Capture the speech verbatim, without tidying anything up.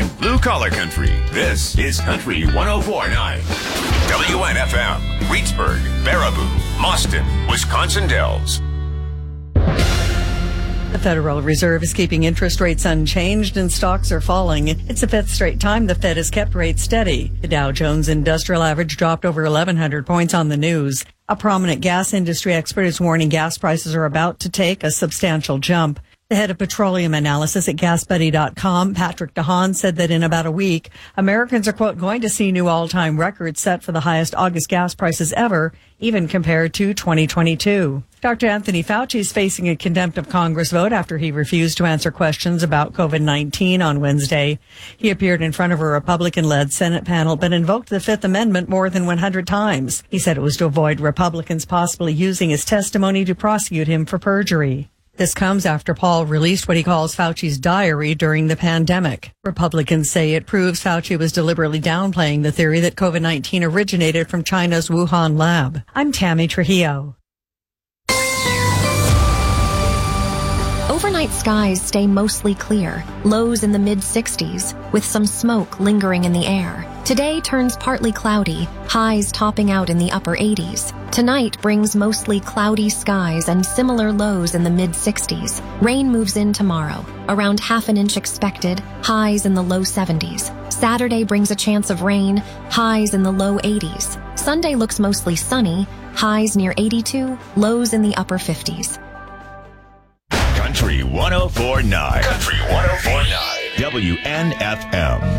Blue Collar Country. This is Country one oh four point nine. W N F M, Reedsburg, Baraboo, Mauston, Wisconsin Dells. The Federal Reserve is keeping interest rates unchanged and stocks are falling. It's the fifth straight time the Fed has kept rates steady. The Dow Jones Industrial Average dropped over eleven hundred points on the news. A prominent gas industry expert is warning gas prices are about to take a substantial jump. The head of petroleum analysis at gas buddy dot com, Patrick DeHaan, said that in about a week, Americans are, quote, going to see new all-time records set for the highest August gas prices ever, even compared to twenty twenty-two. Doctor Anthony Fauci is facing a contempt of Congress vote after he refused to answer questions about COVID nineteen on Wednesday. He appeared in front of a Republican-led Senate panel, but invoked the Fifth Amendment more than one hundred times. He said it was to avoid Republicans possibly using his testimony to prosecute him for perjury. This comes after Paul released what he calls Fauci's diary during the pandemic. Republicans say it proves Fauci was deliberately downplaying the theory that COVID nineteen originated from China's Wuhan lab. I'm Tammy Trujillo. Overnight skies stay mostly clear, lows in the mid sixties, with some smoke lingering in the air. Today turns partly cloudy, highs topping out in the upper eighties. Tonight brings mostly cloudy skies and similar lows in the mid sixties. Rain moves in tomorrow, around half an inch expected, highs in the low seventies. Saturday brings a chance of rain, highs in the low eighties. Sunday looks mostly sunny, highs near eighty-two, lows in the upper fifties. Country one oh four point nine. Country one oh four point nine. W N F M.